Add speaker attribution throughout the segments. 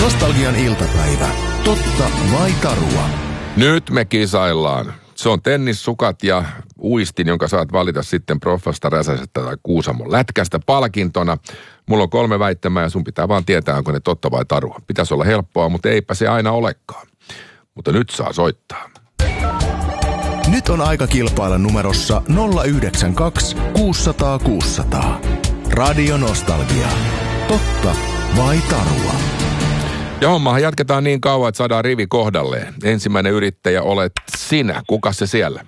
Speaker 1: Nostalgian iltapäivä. Totta vai tarua?
Speaker 2: Nyt me kisaillaan. Se on tennissukat ja uistin, jonka saat valita sitten Proffasta, Räsäsestä tai Kuusamon lätkästä palkintona. Mulla on 3 väittämää ja sun pitää vaan tietää, onko ne totta vai tarua. Pitäisi olla helppoa, mutta eipä se aina olekaan. Mutta nyt saa soittaa.
Speaker 1: Nyt on aika kilpailla numerossa 092 600 600. Radio Nostalgia. Totta vai tarua?
Speaker 2: Ja hommahan jatketaan niin kauan, että saadaan rivi kohdalleen. Ensimmäinen yrittäjä olet sinä. Kuka se siellä?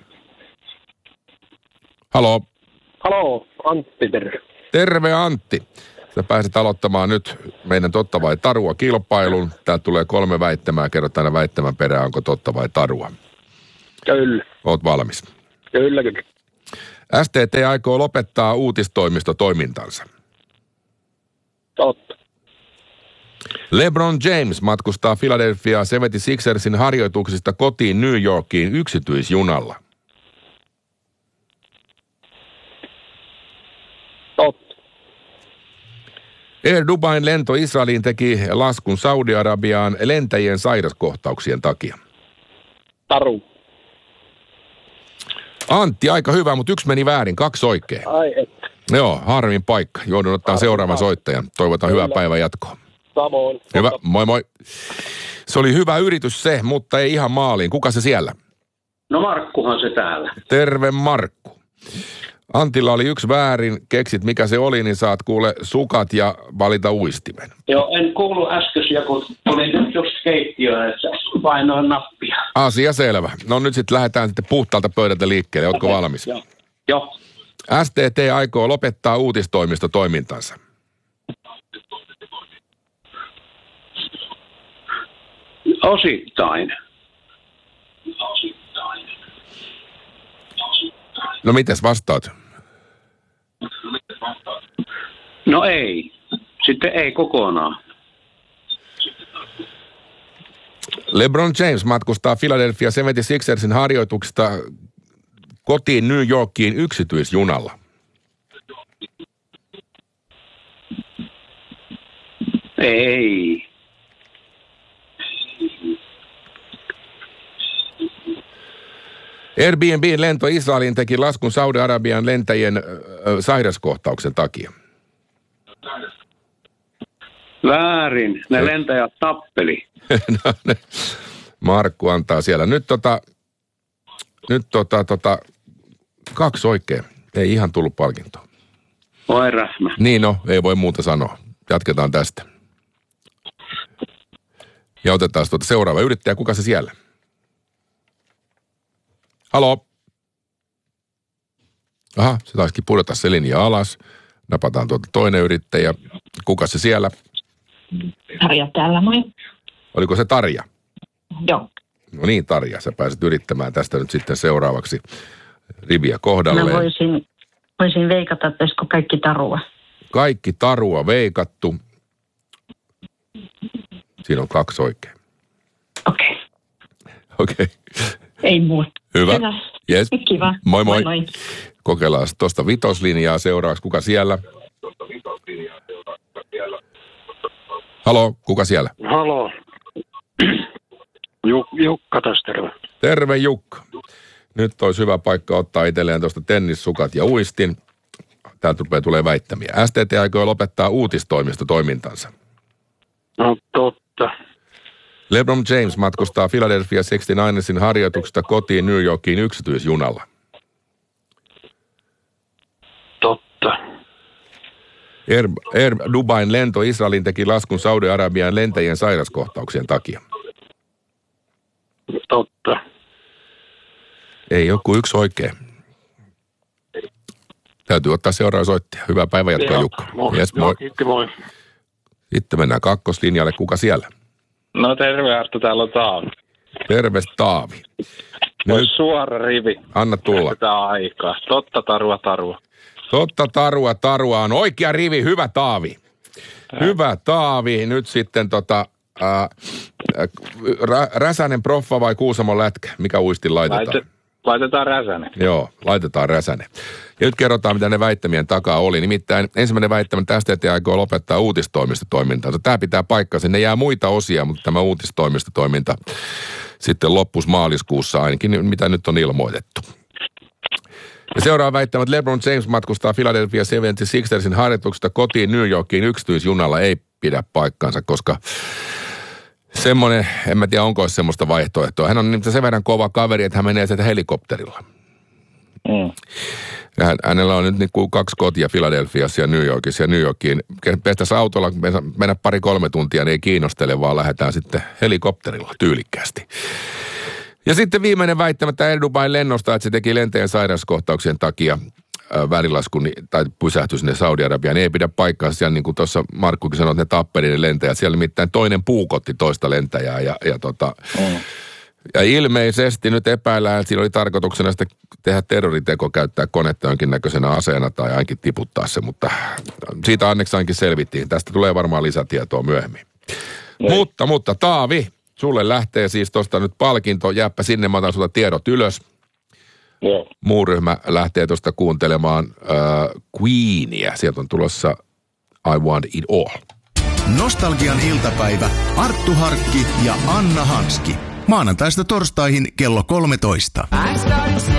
Speaker 2: Haloo.
Speaker 3: Haloo, Antti, terve.
Speaker 2: Terve Antti. Sä pääset aloittamaan nyt meidän totta vai tarua kilpailun. Täältä tulee 3 väittämää. Kerrot aina väittämän perään, onko totta vai tarua.
Speaker 3: Kyllä.
Speaker 2: Oot valmis?
Speaker 3: Kyllä.
Speaker 2: STT aikoo lopettaa uutistoimistotoimintansa.
Speaker 3: Totta.
Speaker 2: LeBron James matkustaa Philadelphia 76ersin harjoituksista kotiin New Yorkiin yksityisjunalla.
Speaker 3: Totta.
Speaker 2: Air Dubain lento Israeliin teki laskun Saudi-Arabiaan lentäjien sairaskohtauksien takia.
Speaker 3: Taru.
Speaker 2: Antti, aika hyvä, mutta 1 meni väärin, 2 oikein.
Speaker 3: Ai että.
Speaker 2: Joo, harmin paikka. Joudun ottaa seuraavan soittajan. Toivotan hyvää päivän jatkoa.
Speaker 3: Samoin.
Speaker 2: Hyvä, moi moi. Se oli hyvä yritys se, mutta ei ihan maaliin. Kuka se siellä?
Speaker 4: No Markkuhan se täällä.
Speaker 2: Terve Markku. Antilla oli 1 väärin. Keksit mikä se oli, niin saat kuule sukat ja valita uistimen.
Speaker 4: Joo, en kuulu äskeisiä, kun olin nyt just keittiöön, että painoin nappia.
Speaker 2: Asia selvä. No nyt sitten lähdetään sitten puhtaalta pöydältä liikkeelle. Ootko valmis?
Speaker 4: Joo.
Speaker 2: STT aikoo lopettaa uutistoimistotoimintansa.
Speaker 4: Osittain.
Speaker 2: No mites vastaat?
Speaker 4: No ei. Sitten ei kokonaan.
Speaker 2: LeBron James matkustaa Philadelphia 76ersin harjoituksista kotiin New Yorkiin yksityisjunalla.
Speaker 4: Ei.
Speaker 2: Airbnb:n lento Israeliin teki laskun Saudi-Arabian lentäjien sairaskohtauksen takia.
Speaker 4: Väärin. Ne lentäjät tappeli.
Speaker 2: No, Markku antaa siellä. Nyt 2 oikein. Ei ihan tullut palkintoa.
Speaker 4: Oi rähmä.
Speaker 2: Niin no, ei voi muuta sanoa. Jatketaan tästä. Ja otetaan seuraava yrittäjä. Kuka se siellä? Haloo. Aha, se taisikin pudota se linja alas. Napataan toinen yrittäjä. Kuka se siellä?
Speaker 5: Tarja täällä, moi.
Speaker 2: Oliko se Tarja?
Speaker 5: Joo.
Speaker 2: No niin, Tarja, sä pääset yrittämään tästä nyt sitten seuraavaksi riviä kohdalleen.
Speaker 5: Mä voisin veikata, että olisiko kaikki tarua.
Speaker 2: Kaikki tarua veikattu. Siinä on 2 oikein.
Speaker 5: Okei.
Speaker 2: Okei.
Speaker 5: Ei muuta.
Speaker 2: Hyvä. Yes.
Speaker 5: Kiva.
Speaker 2: Moi moi.
Speaker 5: Moi.
Speaker 2: Kokeillaan tuosta 5-linjaa seuraavaksi. Kuka siellä? Haloo, kuka siellä?
Speaker 3: Haloo. Jukka tässä, terve.
Speaker 2: Terve Jukka. Nyt olisi hyvä paikka ottaa itselleen tuosta tennissukat ja uistin. Täältä tulee väittämiä. STT aikoo lopettaa uutistoimistotoimintansa.
Speaker 3: No totta.
Speaker 2: LeBron James matkustaa Philadelphia 69ersin harjoituksesta kotiin New Yorkiin yksityisjunalla.
Speaker 3: Totta.
Speaker 2: Air Dubain lento Israeliin teki laskun Saudi-Arabian lentäjien sairaskohtauksien takia.
Speaker 3: Totta.
Speaker 2: Ei ole kuin 1 oikein. Täytyy ottaa seuraava soittaja. Hyvää päivänjatkoa, Jukka.
Speaker 3: Moi.
Speaker 2: Yes, moi.
Speaker 3: Kiitti, moi.
Speaker 2: Sitten mennään 2. linjalle. Kuka siellä?
Speaker 6: No terve Arto, täällä on Taavi.
Speaker 2: Terve Taavi.
Speaker 6: Nyt suora rivi.
Speaker 2: Anna tulla.
Speaker 6: Tätä aikaa. Totta tarua.
Speaker 2: Totta tarua on oikea rivi. Hyvä Taavi. Hyvä Taavi. Nyt sitten Räsänen proffa vai Kuusamon lätkä? Mikä uistin laitetaan?
Speaker 6: Laitetaan Räsänen.
Speaker 2: Joo, laitetaan Räsänen. Ja nyt kerrotaan, mitä ne väittämien takaa oli. Nimittäin ensimmäinen väittämä, että STT aikoo lopettaa uutistoimistotoimintaa. Tämä pitää paikkansa. Ne jää muita osia, mutta tämä uutistoimistotoiminta sitten loppus maaliskuussa ainakin, mitä nyt on ilmoitettu. Ja seuraava väittämä, että LeBron James matkustaa Philadelphia 76ersin harjoituksesta kotiin New Yorkiin yksityisjunalla ei pidä paikkansa, koska semmoinen, en mä tiedä onko semmoista vaihtoehtoa. Hän on nimittäin sen verran kova kaveri, että hän menee sieltä helikopterilla. Ja hänellä on nyt niin kuin 2 kotia Philadelphiassa ja New Yorkissa ja New Yorkiin. Päästäisiin autolla, mennä 2-3 tuntia, niin ei kiinnostele, vaan lähdetään sitten helikopterilla tyylikkäästi. Ja sitten viimeinen väittämä, että Air Dubain lennosta, että se teki lentäjän sairauskohtauksien takia välilaskun tai pysähtyi sinne Saudi-Arabiaan, niin ei pidä paikkaansa. Siellä niin kuin tuossa Markkukin sanoi, että ne tappeli ne lentäjät. Siellä nimittäin toinen puukotti toista lentäjää ja ilmeisesti nyt epäillään, että siinä oli tarkoituksena sitten tehdä terroriteko, käyttää konetta jonkinnäköisenä aseena tai ainakin tiputtaa se, mutta siitä onneksi ainakin selvittiin. Tästä tulee varmaan lisätietoa myöhemmin. Mutta Taavi, sulle lähtee siis tuosta nyt palkinto, jääppä sinne, mä otan sulta tiedot ylös.
Speaker 6: Joo.
Speaker 2: Muu ryhmä lähtee tuosta kuuntelemaan Queenia. Sieltä on tulossa I Want It All.
Speaker 1: Nostalgian iltapäivä, Arttu Harkki ja Anna Hanski. Maanantaista torstaihin kello 13.